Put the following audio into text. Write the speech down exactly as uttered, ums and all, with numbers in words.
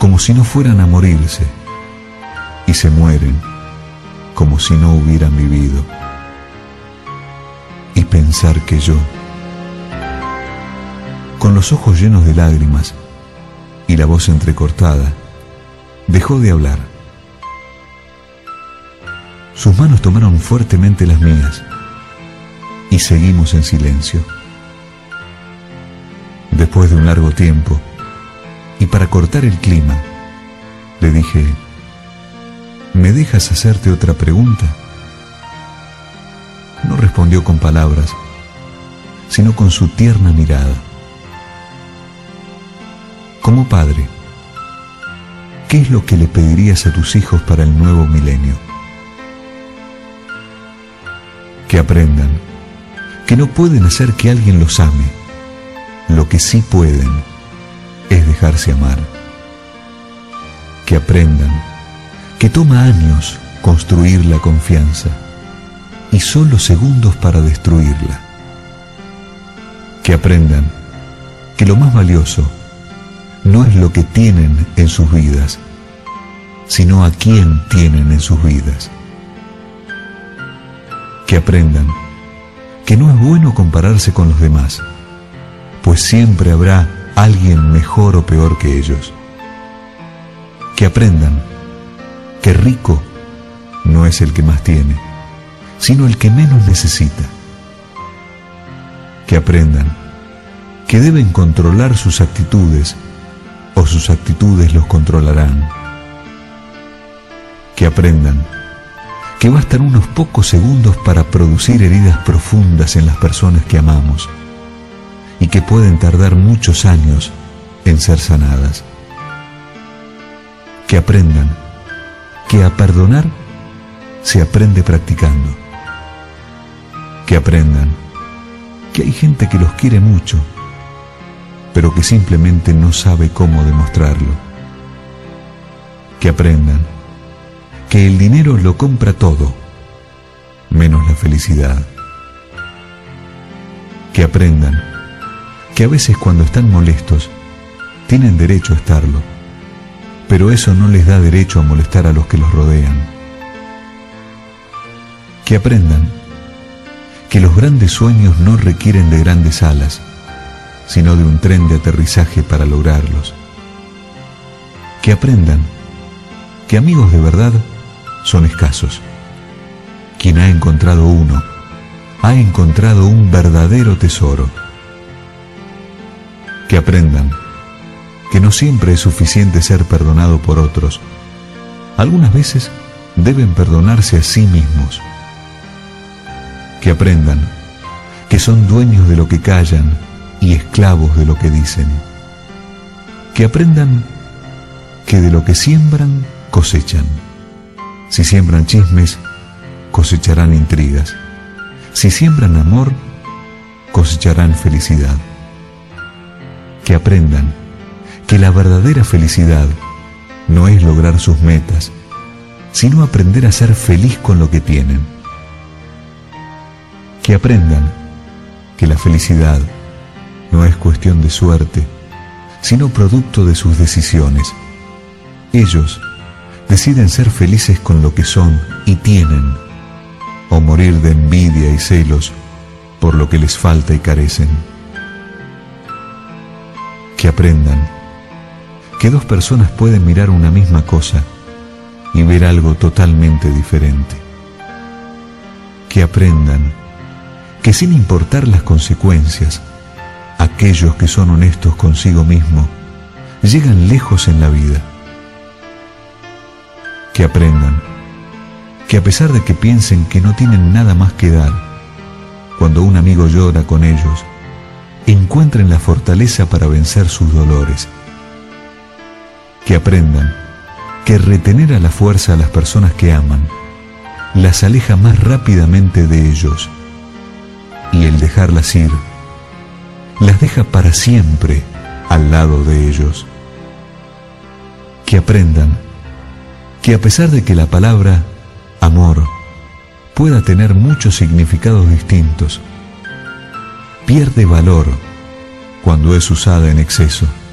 como si no fueran a morirse, y se mueren como si no hubieran vivido. Y pensar que yo, con los ojos llenos de lágrimas y la voz entrecortada, dejó de hablar. Sus manos tomaron fuertemente las mías y seguimos en silencio. Después de un largo tiempo, y para cortar el clima, le dije: ¿me dejas hacerte otra pregunta? No respondió con palabras, sino con su tierna mirada. Como padre, ¿qué es lo que le pedirías a tus hijos para el nuevo milenio? Que aprendan que no pueden hacer que alguien los ame. Lo que sí pueden es dejarse amar. Que aprendan que toma años construir la confianza y solo segundos para destruirla. Que aprendan que lo más valioso no es lo que tienen en sus vidas, sino a quién tienen en sus vidas. Que aprendan que no es bueno compararse con los demás, pues siempre habrá alguien mejor o peor que ellos. Que aprendan que rico no es el que más tiene, sino el que menos necesita. Que aprendan que deben controlar sus actitudes o sus actitudes los controlarán. Que aprendan que bastan unos pocos segundos para producir heridas profundas en las personas que amamos y que pueden tardar muchos años en ser sanadas. Que aprendan que a perdonar se aprende practicando. Que aprendan que hay gente que los quiere mucho, pero que simplemente no sabe cómo demostrarlo. Que aprendan que el dinero lo compra todo, menos la felicidad. Que aprendan que a veces cuando están molestos tienen derecho a estarlo, pero eso no les da derecho a molestar a los que los rodean. Que aprendan que los grandes sueños no requieren de grandes alas, sino de un tren de aterrizaje para lograrlos. Que aprendan que amigos de verdad son escasos. Quien ha encontrado uno, ha encontrado un verdadero tesoro. Que aprendan que no siempre es suficiente ser perdonado por otros. Algunas veces deben perdonarse a sí mismos. Que aprendan que son dueños de lo que callan y esclavos de lo que dicen. Que aprendan que de lo que siembran, cosechan. Si siembran chismes, cosecharán intrigas. Si siembran amor, cosecharán felicidad. Que aprendan que la verdadera felicidad no es lograr sus metas, sino aprender a ser feliz con lo que tienen. Que aprendan que la felicidad no es cuestión de suerte, sino producto de sus decisiones. Ellos deciden ser felices con lo que son y tienen, o morir de envidia y celos por lo que les falta y carecen. Que aprendan que dos personas pueden mirar una misma cosa y ver algo totalmente diferente. Que aprendan que sin importar las consecuencias, aquellos que son honestos consigo mismo llegan lejos en la vida. Que aprendan que a pesar de que piensen que no tienen nada más que dar, cuando un amigo llora con ellos, encuentren la fortaleza para vencer sus dolores. Que aprendan que retener a la fuerza a las personas que aman las aleja más rápidamente de ellos, y el dejarlas ir las deja para siempre al lado de ellos. Que aprendan que a pesar de que la palabra amor pueda tener muchos significados distintos, pierde valor cuando es usada en exceso.